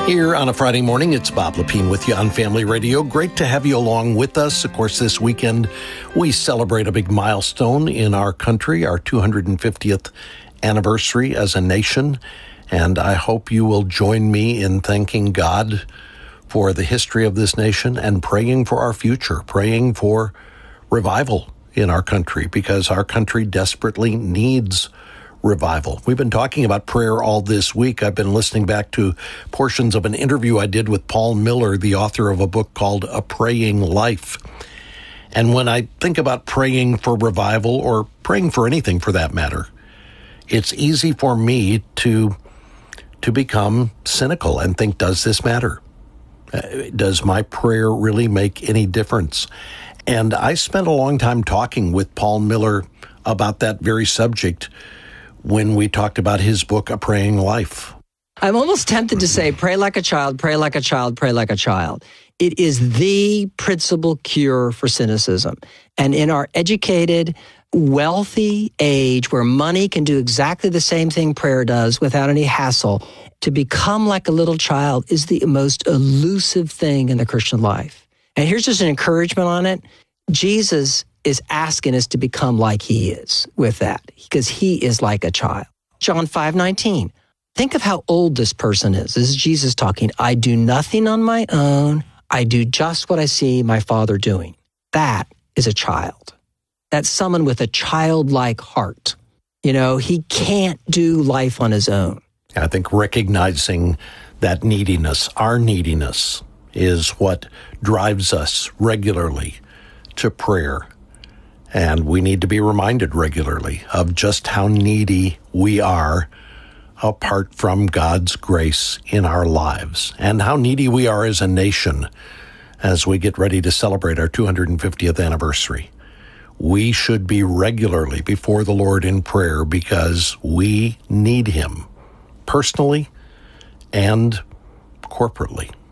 Here on a Friday morning, it's Bob Lepine with you on Family Radio. Great to have you along with us. Of course, this weekend, we celebrate a big milestone in our country, our 250th anniversary as a nation. And I hope you will join me in thanking God for the history of this nation and praying for our future, praying for revival in our country, because our country desperately needs revival. We've been talking about prayer all this week. I've been listening back to portions of an interview I did with Paul Miller, the author of a book called A Praying Life. And when I think about praying for revival, or praying for anything for that matter, it's easy for me to become cynical and think, does this matter? Does my prayer really make any difference? And I spent a long time talking with Paul Miller about that very subject when we talked about his book, A Praying Life. I'm almost tempted to say, pray like a child, pray like a child, pray like a child. It is the principal cure for cynicism. And in our educated, wealthy age where money can do exactly the same thing prayer does without any hassle, to become like a little child is the most elusive thing in the Christian life. And here's just an encouragement on it. Jesus is asking us to become like he is with that, because he is like a child. John 5:19. Think of how old this person is. This is Jesus talking. I do nothing on my own. I do just what I see my Father doing. That is a child. That's someone with a childlike heart. You know, he can't do life on his own. I think recognizing that neediness, our neediness, is what drives us regularly to prayer. And we need to be reminded regularly of just how needy we are apart from God's grace in our lives, and how needy we are as a nation as we get ready to celebrate our 250th anniversary. We should be regularly before the Lord in prayer because we need him personally and corporately.